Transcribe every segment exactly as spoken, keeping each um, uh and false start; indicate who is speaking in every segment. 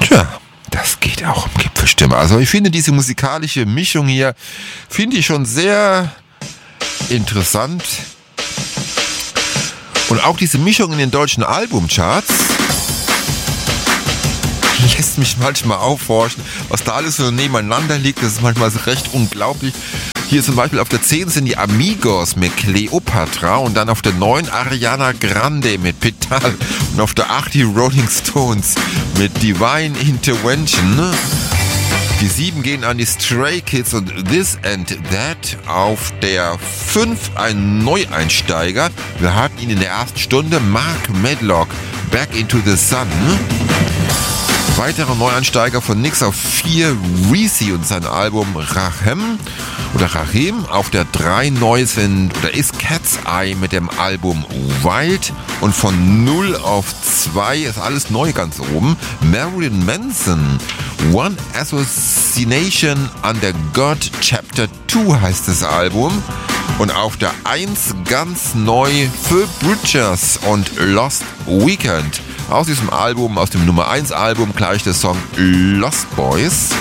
Speaker 1: Tja, das geht auch um Gipfelstimme. Also ich finde diese musikalische Mischung hier, finde ich schon sehr interessant. Und auch diese Mischung in den deutschen Albumcharts lässt mich manchmal aufhorchen, was da alles so nebeneinander liegt. Das ist manchmal so recht unglaublich. Hier zum Beispiel auf der zehn sind die Amigos mit Cleopatra und dann auf der neun Ariana Grande mit Petal und auf der acht die Rolling Stones mit Divine Intervention. Die sieben gehen an die Stray Kids und This and That. Auf der fünf ein Neueinsteiger. Wir hatten ihn in der ersten Stunde, Mark Medlock, Back into the Sun. Weiterer Neueinsteiger von Nix auf vier, Reezy und sein Album Rahem oder Rahem. Auf der drei neu sind oder ist Cat's Eye mit dem Album Wild. Und von null auf zwei ist alles neu ganz oben. Marilyn Manson, One Assassination Under God Chapter zwei heißt das Album. Und auf der eins ganz neu Phil Bridgers und Lost Weekend. Aus diesem Album, aus dem Nummer eins Album, gleich der Song Lost Boys.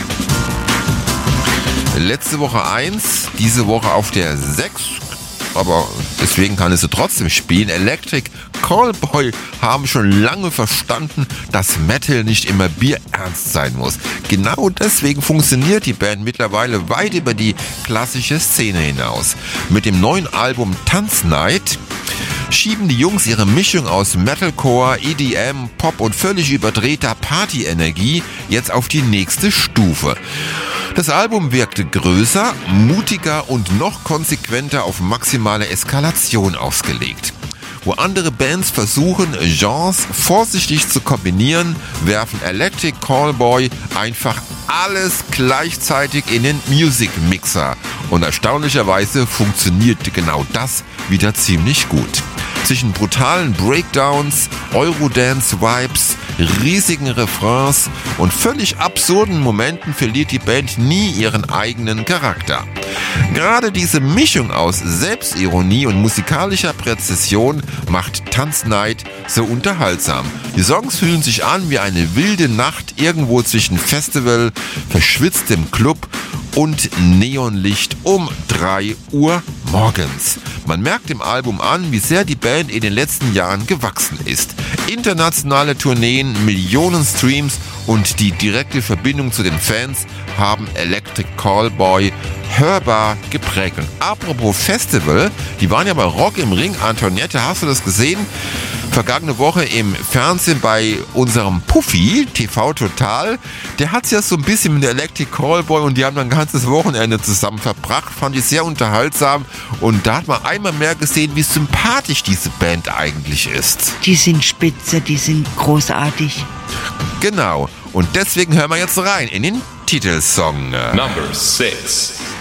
Speaker 1: Letzte Woche eins, diese Woche auf der sechs, aber deswegen kann es sie trotzdem spielen. Electric Callboy haben schon lange verstanden, dass Metal nicht immer bierernst sein muss. Genau deswegen funktioniert die Band mittlerweile weit über die klassische Szene hinaus. Mit dem neuen Album Tanznight schieben die Jungs ihre Mischung aus Metalcore, E D M, Pop und völlig überdrehter Partyenergie jetzt auf die nächste Stufe. Das Album wirkte größer, mutiger und noch konsequenter auf maximale Eskalation ausgelegt. Wo andere Bands versuchen, Genres vorsichtig zu kombinieren, werfen Electric Callboy einfach alles gleichzeitig in den Music Mixer. Und erstaunlicherweise funktioniert genau das wieder ziemlich gut. Zwischen brutalen Breakdowns, Eurodance-Vibes, riesigen Refrains und völlig absurden Momenten verliert die Band nie ihren eigenen Charakter. Gerade diese Mischung aus Selbstironie und musikalischer Präzision macht Tanznight so unterhaltsam. Die Songs fühlen sich an wie eine wilde Nacht irgendwo zwischen Festival, verschwitztem Club und Neonlicht um drei Uhr morgens. Man merkt im Album an, wie sehr die Band in den letzten Jahren gewachsen ist. Internationale Tourneen, Millionen Streams und die direkte Verbindung zu den Fans haben Electric Callboy hörbar geprägt. Und apropos Festival, die waren ja bei Rock im Ring. Antoinette, hast du das gesehen? Vergangene Woche im Fernsehen bei unserem Puffy, T V Total. Der hat es ja so ein bisschen mit der Electric Callboy und die haben dann ein ganzes Wochenende zusammen verbracht. Fand ich sehr unterhaltsam und da hat man einmal mehr gesehen, wie sympathisch diese Band eigentlich ist.
Speaker 2: Die sind spitze, die sind großartig.
Speaker 1: Genau. Und deswegen hören wir jetzt rein in den Titelsong.
Speaker 3: Number six.